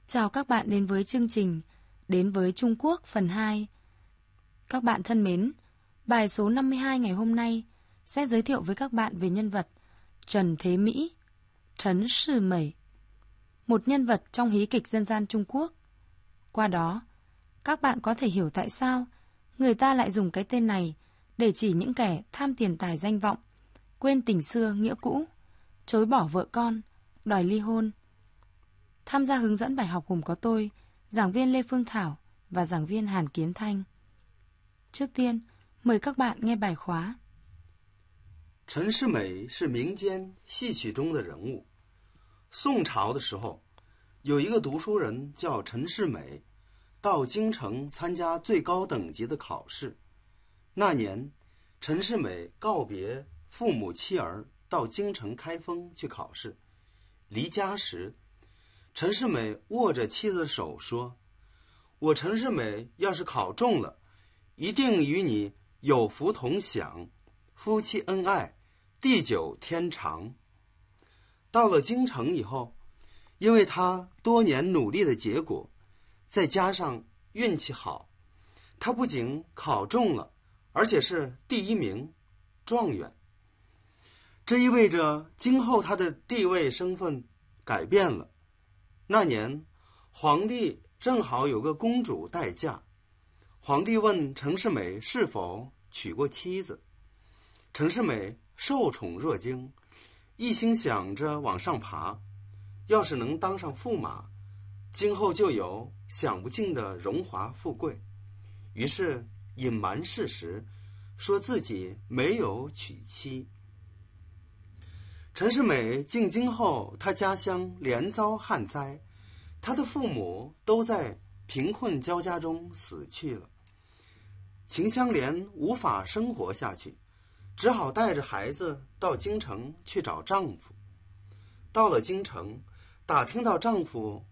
Chào các bạn đến với chương trình Đến với Trung Quốc phần 2. Các bạn thân mến, bài số 52 ngày hôm nay sẽ giới thiệu với các bạn về nhân vật Trần Thế Mỹ, Trấn Sư Mẩy, một nhân vật trong hí kịch dân gian Trung Quốc. Qua đó, các bạn có thể hiểu tại sao người ta lại dùng cái tên này để chỉ những kẻ tham tiền tài danh vọng, quên tình xưa nghĩa cũ, chối bỏ vợ con, đòi ly hôn. Tham gia hướng dẫn bài học gồm có tôi, giảng viên Lê Phương Thảo và giảng viên Hàn Kiến Thanh. Trước tiên, mời các bạn nghe bài khóa. 陈世美是民间戏曲中的人物。宋朝的时候，有一个读书人叫陈世美，到京城参加最高等级的考试。那年，陈世美告别父母妻儿，到京城开封去考试。离家时，陈世美握着妻子的手说：“我陈世美要是考中了，一定与你有福同享，夫妻恩爱，地久天长。”到了京城以后，因为他多年努力的结果，再加上运气好，他不仅考中了，而且是第一名，状元。这意味着今后他的地位身份改变了。那年，皇帝正好有个公主待嫁，皇帝问陈世美是否娶过妻子。陈世美受宠若惊，一心想着往上爬，要是能当上驸马，今后就有享不尽的荣华富贵。于是隐瞒事实，说自己没有娶妻。陈世美进京后，他家乡连遭旱灾，他的父母都在贫困交加中死去了。秦香莲无法生活下去，只好带着孩子到京城去找丈夫。到了京城，打听到丈夫